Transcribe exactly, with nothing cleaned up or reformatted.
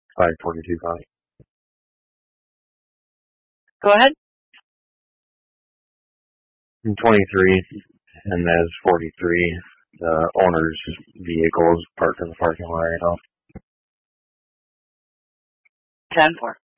five forty-two five. Go ahead. I'm twenty-three, and that's forty-three. The owner's vehicle is parked in the parking lot right now. ten four.